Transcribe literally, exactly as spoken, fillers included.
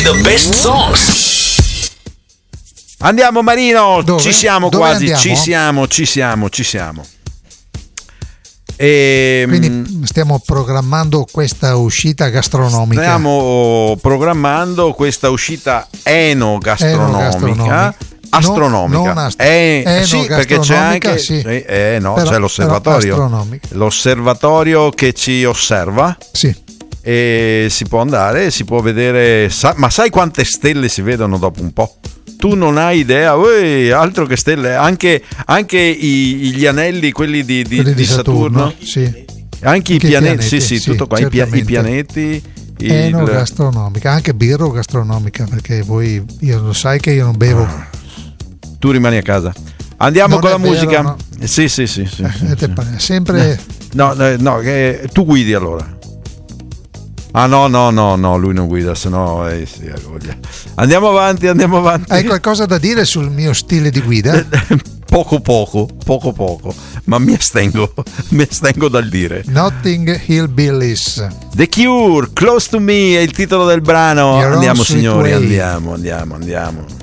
play the best songs. Andiamo Marino, Dove? ci siamo Dove quasi, andiamo? ci siamo, ci siamo, ci siamo. E, Quindi stiamo programmando questa uscita gastronomica. Stiamo programmando questa uscita enogastronomica. Enogastronomica. Astronomica. Non, non ast- eh, sì, perché c'è anche sì. sì, eh, no, Però- c'è l'osservatorio. però astronomica. L'osservatorio che ci osserva. Sì. E si può andare, si può vedere, sa- ma sai quante stelle si vedono dopo un po'? Tu non hai idea, uè, altro che stelle, anche, anche i, gli anelli, quelli di, di, Quelli di Saturno, sì. anche i Che pianeti, pianeti, sì, sì, sì, tutto qua, i, pia- i certamente. pianeti. il- Enogastronomica, anche birro gastronomica, perché voi, io lo sai che io non bevo. Tu rimani a casa. Andiamo Non con è la vero, musica. no. Eh, Sì, sì, sì, sì, sì, Eh, te sì. pare- sempre No, no, no, che- tu guidi allora. Ah no, no, no, no, lui non guida, sennò eh, sì, ha voglia. Andiamo avanti, andiamo avanti. hai qualcosa da dire sul mio stile di guida? Poco poco, poco poco, ma mi astengo, mi astengo dal dire. Notting Hill Billies. The Cure, Close to Me è il titolo del brano. Your Own Andiamo Sweet signori, Way. andiamo, andiamo, andiamo.